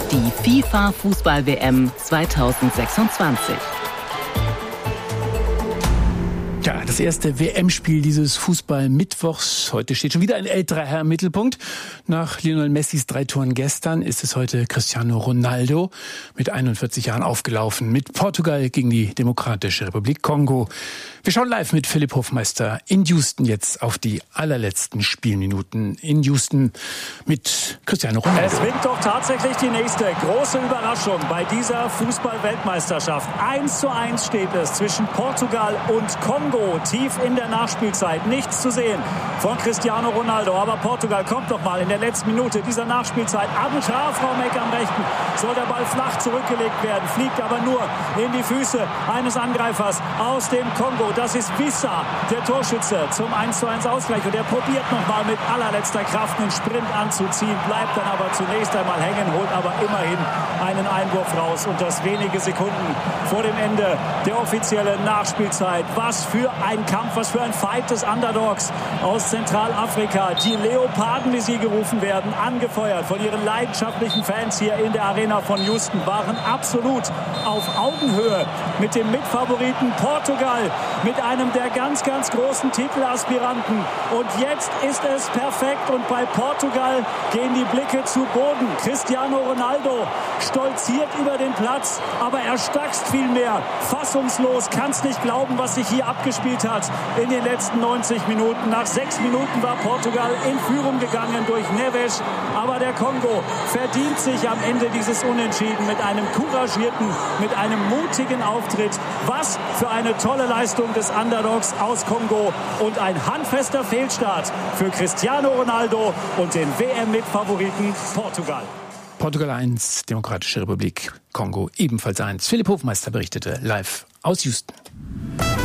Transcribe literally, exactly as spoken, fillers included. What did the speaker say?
die FIFA-Fußball-W M zweitausendsechsundzwanzig. Ja, das erste W M-Spiel dieses Fußball-Mittwochs. Heute steht schon wieder ein älterer Herr im Mittelpunkt. Nach Lionel Messis drei Toren gestern ist es heute Cristiano Ronaldo mit einundvierzig Jahren aufgelaufen. Mit Portugal gegen die Demokratische Republik Kongo. Wir schauen live mit Philipp Hofmeister in Houston jetzt auf die allerletzten Spielminuten in Houston mit Cristiano Ronaldo. Es winkt doch tatsächlich die nächste große Überraschung bei dieser Fußball-Weltmeisterschaft. eins zu eins steht es zwischen Portugal und Kongo. Tief in der Nachspielzeit. Nichts zu sehen von Cristiano Ronaldo. Aber Portugal kommt noch mal in der letzten Minute dieser Nachspielzeit am Strafraumeck am rechten. Soll der Ball flach zurückgelegt werden. Fliegt aber nur in die Füße eines Angreifers aus dem Kongo. Das ist Wissa, der Torschütze, zum eins zu eins Ausgleich. Und er probiert noch mal mit allerletzter Kraft einen Sprint anzuziehen. Bleibt dann aber zunächst einmal hängen, holt aber immerhin einen Einwurf raus. Und das wenige Sekunden vor dem Ende der offiziellen Nachspielzeit. Was für ein Kampf, was für ein Fight des Underdogs aus Zentralafrika. Die Leoparden, wie sie gerufen werden, angefeuert von ihren leidenschaftlichen Fans hier in der Arena von Houston, waren absolut auf Augenhöhe mit dem Mitfavoriten Portugal, mit einem der ganz, ganz großen Titelaspiranten. Und jetzt ist es perfekt und bei Portugal gehen die Blicke zu Boden. Cristiano Ronaldo stolziert über den Platz, aber er stackst viel mehr. Fassungslos, kann's nicht glauben, was sich hier abgespielt hat in den letzten neunzig Minuten. Nach sechs Minuten war Portugal in Führung gegangen durch Neves, aber der Kongo verdient sich am Ende dieses Unentschieden mit einem couragierten, mit einem mutigen Auftritt. Was für eine tolle Leistung des Underdogs aus Kongo und ein handfester Fehlstart für Cristiano Ronaldo und den W M-Mitfavoriten Portugal. Portugal eins, Demokratische Republik Kongo ebenfalls eins. Philipp Hofmeister berichtete live aus Houston.